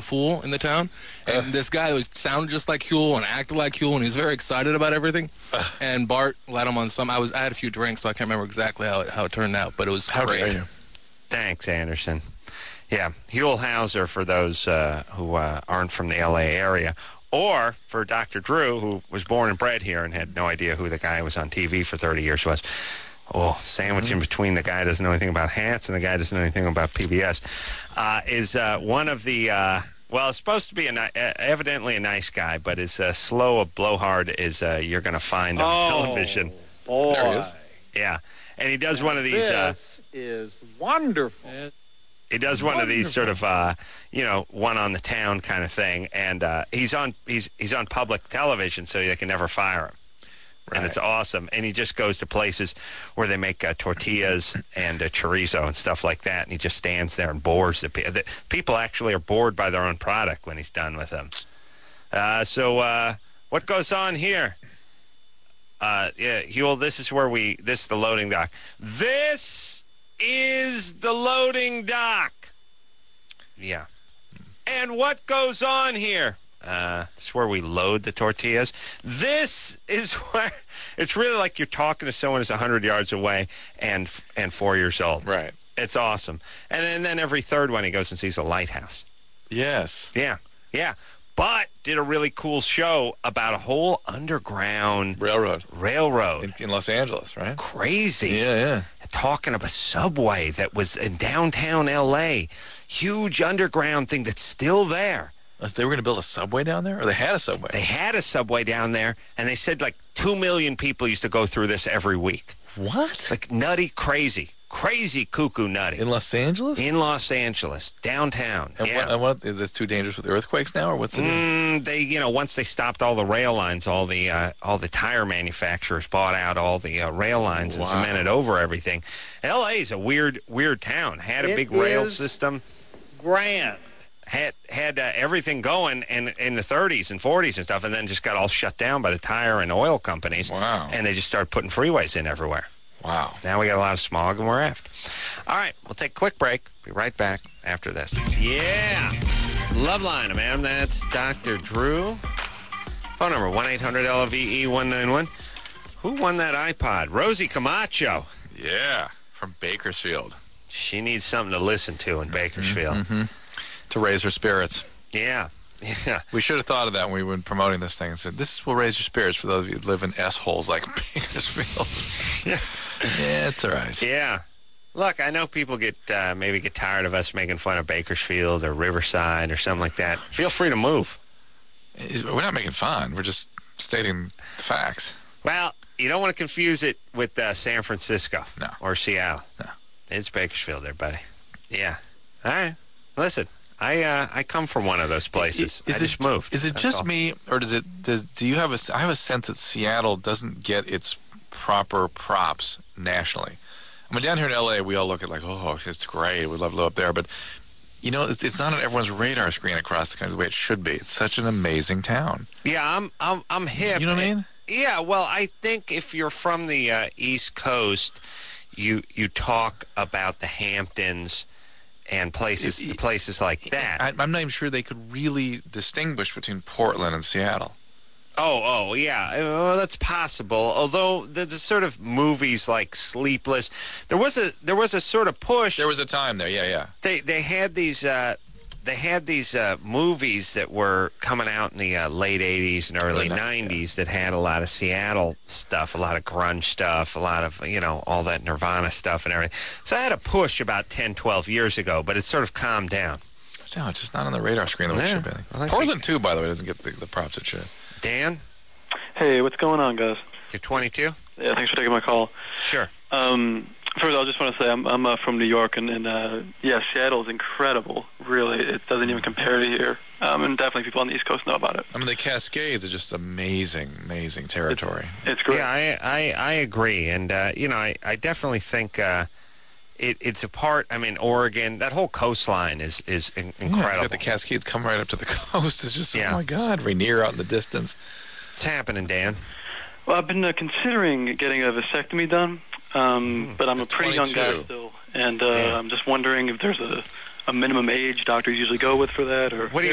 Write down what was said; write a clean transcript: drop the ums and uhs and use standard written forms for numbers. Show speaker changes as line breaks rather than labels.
fool in the town. And this guy sounded just like Huel and acted like Huel, and he was very excited about everything. And Bart let him on some. I had a few drinks, so I can't remember exactly how it turned out, but it was
How
great.
dare you?
Thanks, Anderson. Yeah, Huel Hauser, for those who aren't from the L.A. area, or for Dr. Drew, who was born and bred here and had no idea who the guy who was on TV for 30 years was. Oh, sandwich in between the guy doesn't know anything about hats and the guy doesn't know anything about PBS, is one of the, well, it's supposed to be evidently a nice guy, but as slow a blowhard as you're going to find on television.
Boy.
There he is.
Yeah, and he does one of these...
This is wonderful.
He does one of these sort of, one on the town kind of thing, and he's on public television, so they can never fire him. Right. And it's awesome. And he just goes to places where they make tortillas and chorizo and stuff like that, and he just stands there and bores the people. People actually are bored by their own product when he's done with them. So what goes on here? Huel, this is the loading dock. This is the loading dock. Yeah. And what goes on here? This is where we load the tortillas. This is where it's really like you're talking to someone who's 100 yards away and 4 years old.
Right.
It's awesome. And then every third one he goes and sees a lighthouse.
Yes.
Yeah. But did a really cool show about a whole underground
Railroad. In Los Angeles, right?
Crazy.
Yeah.
Talking of a subway that was in downtown L.A. Huge underground thing that's still there.
They were going to build a subway down there? Or they had a subway?
They had a subway down there, and they said like 2 million people used to go through this every week.
What?
Like nutty, crazy, cuckoo nutty.
In Los Angeles?
In Los Angeles, downtown.
And what is this too dangerous with earthquakes now, or what's the deal?
They, once they stopped all the rail lines, all the tire manufacturers bought out all the rail lines and cemented over everything. L.A. is a weird town. Had a big rail system.
Grand.
Had everything going in the 30s and 40s and stuff, and then just got all shut down by the tire and oil companies.
Wow.
And they just started putting freeways in everywhere.
Wow.
Now we got a lot of smog and we're effed. All right, we'll take a quick break. Be right back after this. Yeah. Loveline, man. That's Dr. Drew. Phone number 1-800-LVE-191. Who won that iPod? Rosie Camacho.
Yeah, from Bakersfield.
She needs something to listen to in Bakersfield.
Mm-hmm. To raise her spirits.
Yeah.
We should have thought of that when we were promoting this thing and said, this will raise your spirits for those of you who live in S-holes like Bakersfield. Yeah, it's all right.
Yeah. Look, I know people maybe get tired of us making fun of Bakersfield or Riverside or something like that. Feel free to move.
We're not making fun. We're just stating the facts.
Well, you don't want to confuse it with San Francisco or Seattle.
No.
It's Bakersfield there, buddy. Yeah. All right. Listen, I come from one of those places. I just moved.
Is it just me, or do you have I have a sense that Seattle doesn't get its proper props nationally. I mean, down here in L.A., we all look at like, oh, it's great. We'd love to live up there. But, it's not on everyone's radar screen across the country the way it should be. It's such an amazing town.
Yeah, I'm hip.
You know what I mean?
Yeah, well, I think if you're from the East Coast, you talk about the Hamptons and places like that.
I'm not even sure they could really distinguish between Portland and Seattle.
Oh, yeah. Well, that's possible. Although the sort of movies like Sleepless, there was a sort of push.
There was a time there, yeah.
They had these movies that were coming out in the late 80s and early 90s that had a lot of Seattle stuff, a lot of grunge stuff, a lot of, all that Nirvana stuff and everything. So I had a push about 10, 12 years ago, but it's sort of calmed down.
No, it's just not on the radar screen the way it should be. Well, Portland, too, by the way, doesn't get the props it should.
Dan?
Hey, what's going on, guys?
You're 22?
Yeah, thanks for taking my call.
Sure.
First, I just want to say I'm from New York, and Seattle is incredible. Really, it doesn't even compare to here. And definitely people on the East Coast know about it.
I mean, the Cascades are just amazing territory.
It's great.
Yeah, I agree, and I definitely think it's a part. I mean, Oregon, that whole coastline is incredible.
Yeah, you got the Cascades come right up to the coast. It's just oh my God, Rainier out in the distance.
What's happening, Dan?
Well, I've been considering getting a vasectomy done. But I'm a pretty
22.
young guy still, and I'm just wondering if there's a minimum age doctors usually go with for that, or
What do